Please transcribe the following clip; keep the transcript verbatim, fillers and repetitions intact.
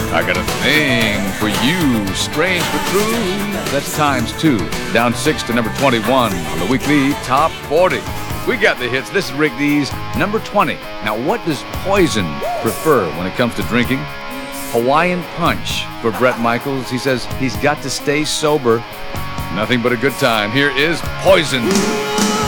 I got a thing for you, strange but true. That's times two. Down six to number twenty-one on the weekly Top forty. We got the hits. This is Rick Dees, number twenty. Now, what does Poison prefer when it comes to drinking? Hawaiian Punch for Bret Michaels. He says he's got to stay sober. Nothing but a good time. Here is Poison.